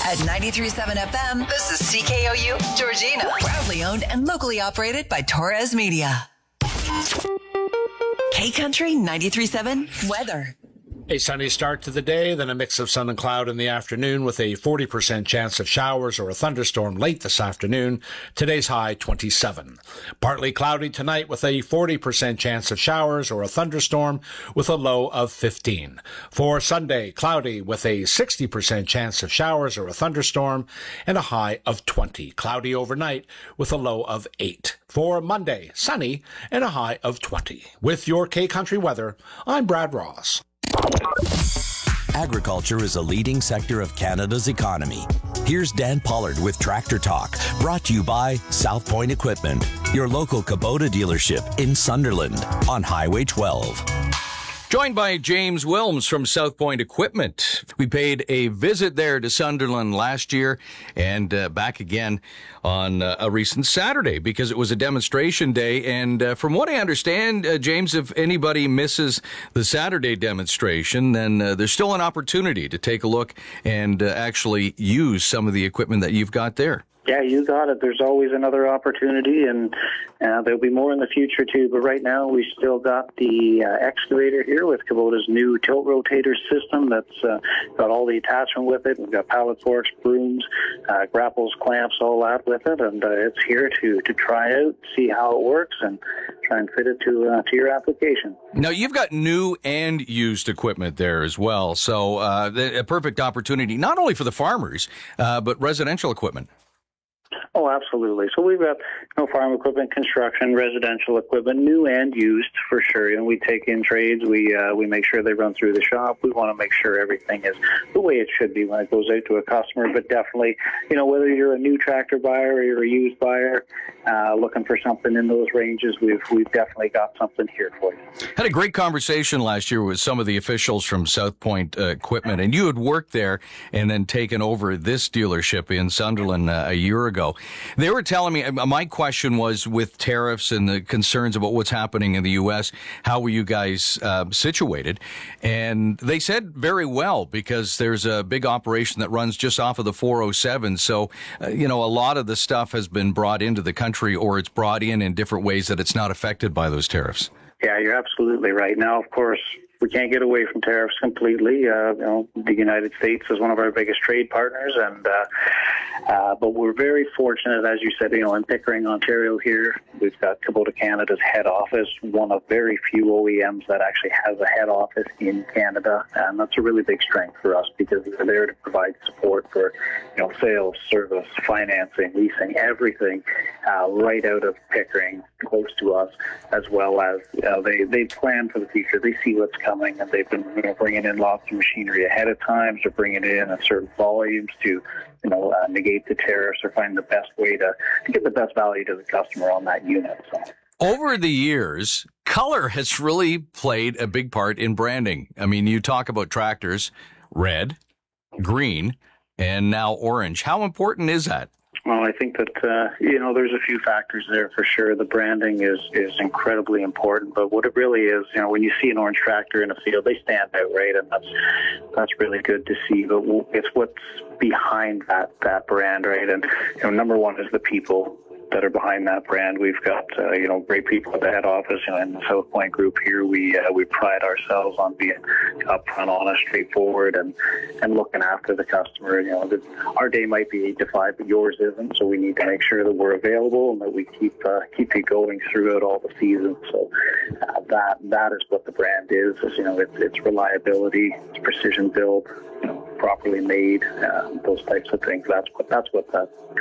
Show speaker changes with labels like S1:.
S1: At 93.7 FM, this is CKOU Georgina. Proudly owned and locally operated by Torres Media. K-Country 93.7 weather.
S2: A sunny start to the day, then a mix of sun and cloud in the afternoon with a 40% chance of showers or a thunderstorm late this afternoon. Today's high 27. Partly cloudy tonight with a 40% chance of showers or a thunderstorm with a low of 15. For Sunday, cloudy with a 60% chance of showers or a thunderstorm and a high of 20. Cloudy overnight with a low of 8. For Monday, sunny and a high of 20. With your K-Country weather, I'm Brad Ross.
S3: Agriculture is a leading sector of Canada's economy. Here's Dan Pollard with Tractor Talk, brought to you by South Point Equipment, your local Kubota dealership in Sunderland on Highway 12.
S4: Joined by James Wilms from South Point Equipment. We paid a visit there to Sunderland last year and back again on a recent Saturday because it was a demonstration day. And from what I understand, James, if anybody misses the Saturday demonstration, then there's still an opportunity to take a look and actually use some of the equipment that you've got there.
S5: Yeah, you got it. There's always another opportunity, and there'll be more in the future, too. But right now, we still got the excavator here with Kubota's new tilt rotator system that's got all the attachment with it. We've got pallet forks, brooms, grapples, clamps, all that with it. And it's here to try out, see how it works, and try and fit it to your application.
S4: Now, you've got new and used equipment there as well. So a perfect opportunity, not only for the farmers, but residential equipment.
S5: Oh, absolutely. So we've got farm equipment, construction, residential equipment, new and used for sure. We take in trades. We make sure they run through the shop. We want to make sure everything is the way it should be when it goes out to a customer. But definitely, whether you're a new tractor buyer or you're a used buyer looking for something in those ranges, we've definitely got something here for you.
S4: Had a great conversation last year with some of the officials from South Point Equipment, and you had worked there and then taken over this dealership in Sunderland a year ago. They were telling me, my question was with tariffs and the concerns about what's happening in the U.S., how were you guys situated? And they said very well, because there's a big operation that runs just off of the 407. So, a lot of the stuff has been brought into the country, or it's brought in different ways that it's not affected by those tariffs. Yeah,
S5: you're absolutely right. Now, of course, we can't get away from tariffs completely. The United States is one of our biggest trade partners, and but we're very fortunate, as you said, in Pickering, Ontario here, we've got Kubota Canada's head office, one of very few OEMs that actually has a head office in Canada, and that's a really big strength for us because we're there to provide support for, sales, service, financing, leasing, everything right out of Pickering, close to us, as well as they plan for the future. They see what's coming, and they've been bringing in lots of machinery ahead of time, so bringing it in at certain volumes to negate the tariffs or find the best way to get the best value to the customer on that unit. So.
S4: Over the years, color has really played a big part in branding. I mean, you talk about tractors, red, green, and now orange. How important is that?
S5: Well, I think that, there's a few factors there for sure. The branding is incredibly important, but what it really is, when you see an orange tractor in a field, they stand out, right? And that's really good to see, but it's what's behind that brand, right? And, number one is the people that are behind that brand. We've got, great people at the head office, in the South Point group here. We pride ourselves on being upfront, honest, straightforward, and looking after the customer. Our day might be 8 to 5, but yours isn't, so we need to make sure that we're available and that we keep you going throughout all the seasons. So that is what the brand is. It's reliability, it's precision build, properly made, those types of things. That's what that